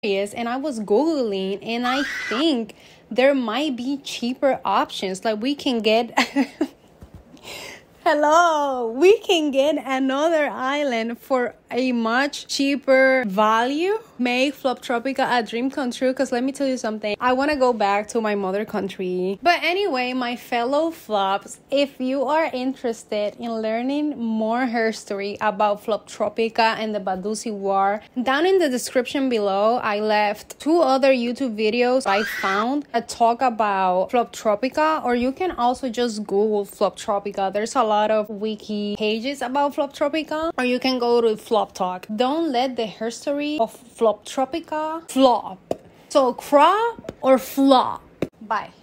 and I was Googling, and I think there might be cheaper options. Like we can get we can get another island for a much cheaper value. Make Floptropica a dream come true, because let me tell you something, I want to go back to my mother country. But anyway, my fellow flops, if you are interested in learning more history about Floptropica and the Badusi War, down in the description below I left 2 other YouTube videos I found that talk about Floptropica, or you can also just Google Floptropica. There's a lot of wiki pages about Floptropica, or you can go to Flop Talk. Don't let the history of Floptropica flop. So crop or flop. Bye.